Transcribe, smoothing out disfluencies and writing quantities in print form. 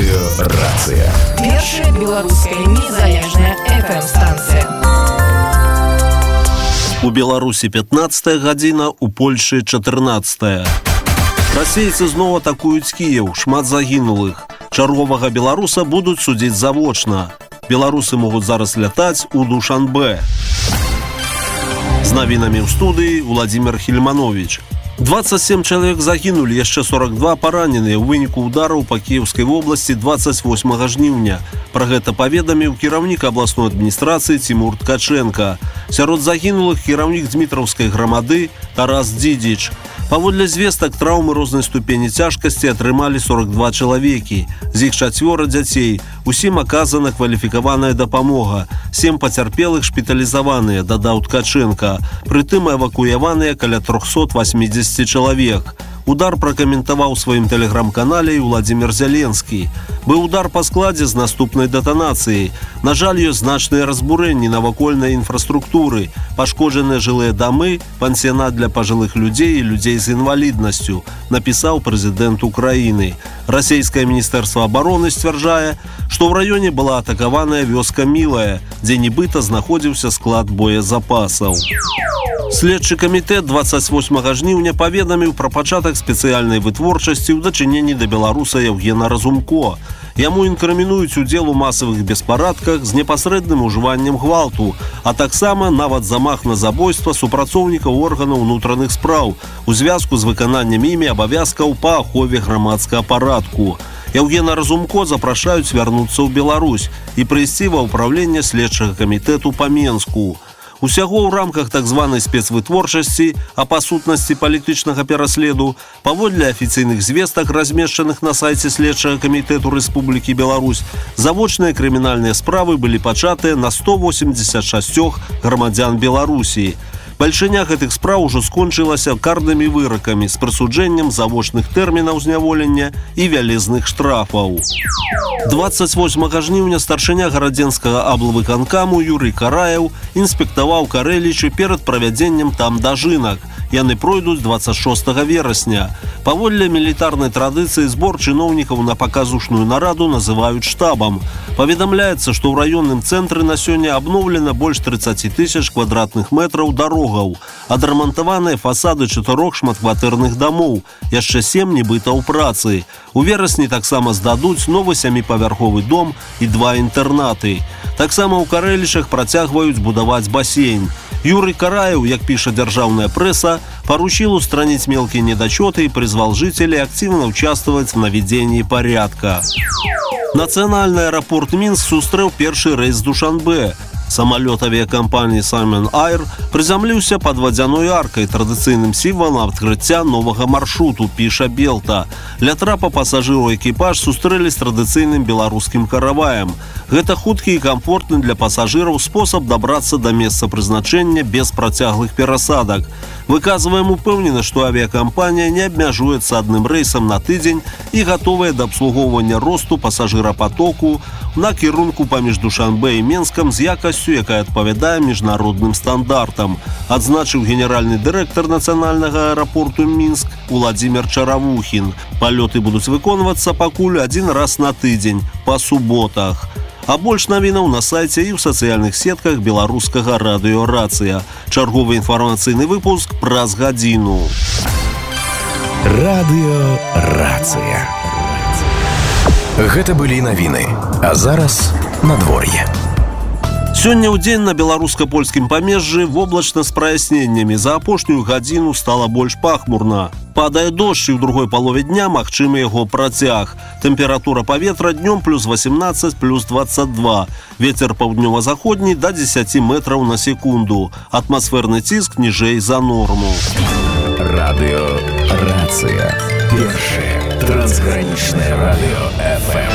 Радыёрацыя. Першая беларуская незалежная FM-станцыя. У Беларусі 15 гадзіна, у Польшы 14. Расейцы зноў атакуюць Кіеў, шмат загінулых. Чарговага беларуса будуць судзіць завочна. Беларусы могуць зараз лятаць у Душанбе. З навінамі ў студыі Владимир Хельманович. 27 чалавек загінулі, яшчэ 42 параненыя ў выніку удараў па Кіеўскай вобласці 28 жніўня. Пра гэта паведаміў кіраўнік абласной адміністрацыі Тимур Ткаченко. Сярод загінулых кіраўнік Дмітраўскай грамады Тарас Дзідзіч. Паводле звестак, траўмы рознай ступені цяжкасці атрымалі 42 чалавекі. З іх 4 дзяцей. Усім аказана кваліфікаваная дапамога. 7 пацярпелых шпіталізаваныя, дадаў Ткаченко. Прытым эвакуяваныя каля 380 чалавек. Удар пракаментаваў у сваім тэлеграм-канале і Владимир Зеленскі. Быў удар па складзе з наступнай дэтанацыяй. На жаль, ёсць значныя разбурэнні навакольнай інфраструктуры, пашкоджаныя жылыя дамы, пансіянат для пажылых людзей і людзей з інваліднасцю, напісаў прэзідэнт Украіны. Расійскае міністэрства абароны сцвярджае, што ў раёне была атакаваная вёска Мілая, дзе нібыта знаходзіўся склад боезапасаў. Следчы камітэт 28 жніўня паведаміў пра пачатак спецыяльнай вытворчасці ў дачыненні да беларуса Яўгена Разумко. Яму інкрымінуюць удзел у масавых беспарадках з непасрэдным ужываннем гвалту, а таксама нават замах на забойства супрацоўнікаў органаў унутраных спраў у звязку з выкананнем імі абавязкаў па ахове грамадскага парадку. Яўгена Разумко запрашаюць вярнуцца ў Беларусь і прыйсці ва ўправленне следчага камітэту па Менску. Усяго ў рамках так званай спецвытворчасці, а па сутнасці палітычнага пераследу, паводле афіцыйных звестак, размешчаных на сайце следчага камітэту Рэспублікі Беларусь, завочныя крымінальныя справы былі пачатыя на 186 грамадзян Беларусі. Бальшыня гэтых спраў ужо скончылася карнымі выракамі з прысуджэннем завочных тэрмінаў зняволення і вялезных штрафаў. 28 жніўня старшыня гарадзенскага аблвыканкаму Юрый Караеў інспектаваў Карэлічы перад правядзеннем там дажынак. Яны пройдуць 26 верасня. Паводле мілітарнай традыцыі збор чыноўнікаў на паказушную нараду называюць штабам. Паведамляецца, што ў раённым цэнтры на сёння абноўлена больш 30 000 квадратных метраў дарогаў, адрамантаваныя фасады 4 шматкватэрных дамоў, яшчэ 7 нібыта ў працы. У верасні таксама здадуць новы 7павярховы дом і 2 інтэрнаты. Таксама ў Карэлічах працягваюць будаваць басейн. Юрый Караеў, як піша дзяржаўная прэса, поручил устранить мелкие недочеты и призвал жителей активно участвовать в наведении порядка. Национальный аэропорт Минск сустрэў першы рэйс з Душанбе. Самолет авиакомпании Simon Air приземлился под водяной аркой, традыцыйным сімвалам адкрыцця новага маршруту, піша Белта. Ля трапа пасажыру экіпаж сустрэлі з традыцыйным беларускім караваем. Гэта хуткі і камфортны для пасажыраў спосаб дабрацца да месца прызначэння без працяглых перасадак. Выказваем упэўненасць, што авиакомпанія не абмяжуецца адным рэйсам на тыдзень і гатовая да абслугоўвання росту пасажырапатоку на кірунку паміж Душанбе і Менскам з якасцю, якая адпавядае міжнародным стандартам, адзначыў генеральны дырэктар нацыянальнага аэрапорту Мінск Владимир Чаравухін. Палёты будуць выконвацца пакуль один раз на тыдзень, па суботах. А больш навінаў на сайце і ў сацыяльных сетках беларускага радыёрацыя. Чарговы інфармацыйны выпуск праз гадзіну. Радыёрацыя. Гэта былі навіны. А зараз надвор'е. Сёння ў дзень на беларуска-польскім памежжы воблачна з праясненнямі. За апошнюю гадзіну стала больш пахмурна. Падае дождж, і ў другой палове дня магчымы яго працяг. Тэмпература паветра днём плюс 18, плюс 22. Вецер паўднёва-заходні да 10 метраў на секунду. Атмасферны ціск ніжэй за норму. Радыёрацыя. Першае трансгранічнае радыё FM.